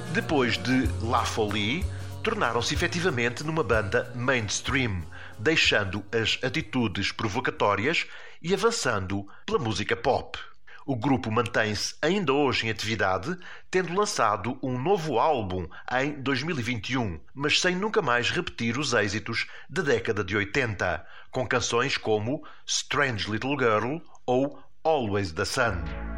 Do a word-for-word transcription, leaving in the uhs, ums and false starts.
Depois de La Folie, tornaram-se efetivamente numa banda mainstream, deixando as atitudes provocatórias e avançando pela música pop. O grupo mantém-se ainda hoje em atividade, tendo lançado um novo álbum em dois mil e vinte e um, mas sem nunca mais repetir os êxitos da década de oitenta, com canções como Strange Little Girl ou Always the Sun.